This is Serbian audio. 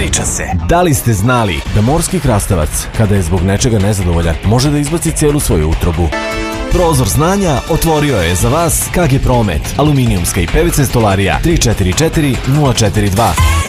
Priča se. Da li ste znali da morski krastavac, kada je zbog nečega nezadovoljan, može da izbaci celu svoju utrobu? Prozor znanja otvorio je za vas KG Promet, aluminijumska i PVC stolarija 344 042.